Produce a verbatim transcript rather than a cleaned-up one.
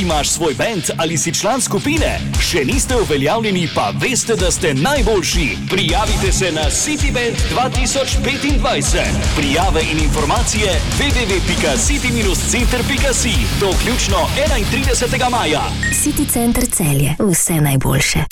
Imaš svoj band ali si član skupine? Še niste uveljavljeni, pa veste, da ste najboljši. Prijavite se na Cityband dva tisoč petindvajset. Prijave in informacije w w w pika city center pika si do vključno enaintridesetega maja. City Center Celje. Vse najboljše.